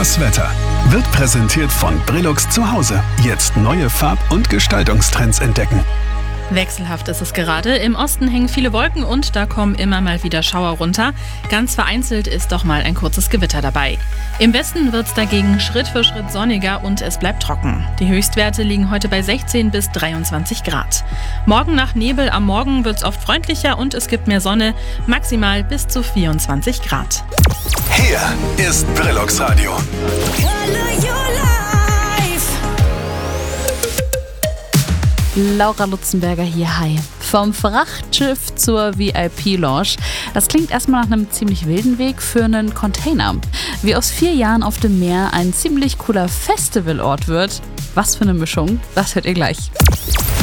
Das Wetter wird präsentiert von Brillux zu Hause. Jetzt neue Farb- und Gestaltungstrends entdecken. Wechselhaft ist es gerade. Im Osten hängen viele Wolken und da kommen immer mal wieder Schauer runter. Ganz vereinzelt ist doch mal ein kurzes Gewitter dabei. Im Westen wird es dagegen Schritt für Schritt sonniger und es bleibt trocken. Die Höchstwerte liegen heute bei 16 bis 23 Grad. Morgen nach Nebel am Morgen wird es oft freundlicher und es gibt mehr Sonne, maximal bis zu 24 Grad. Hier ist Brillux Radio. Laura Lutzenberger hier, hi. Vom Frachtschiff zur VIP-Lounge. Das klingt erstmal nach einem ziemlich wilden Weg für einen Container. Wie aus 4 Jahren auf dem Meer ein ziemlich cooler Festivalort wird. Was für eine Mischung, das hört ihr gleich.